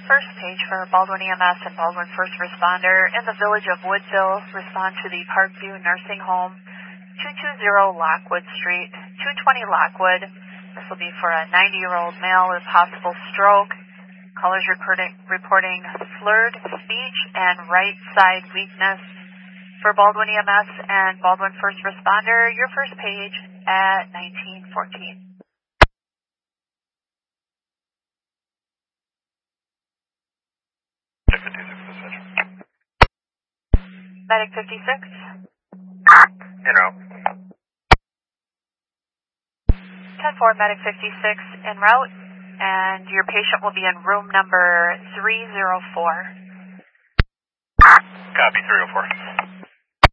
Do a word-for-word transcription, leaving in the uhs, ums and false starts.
First page for Baldwin E M S and Baldwin First Responder in the village of Woodville. Respond to the Parkview Nursing Home, two two zero Lockwood Street, two twenty Lockwood. This will be for a ninety-year-old male with possible stroke. Callers reporting, reporting slurred speech and right side weakness. For Baldwin E M S and Baldwin First Responder, your first page at nineteen fourteen. Medic fifty-six. En route. ten four, Medic fifty-six en route, and your patient will be in room number three oh four. Copy, three oh four.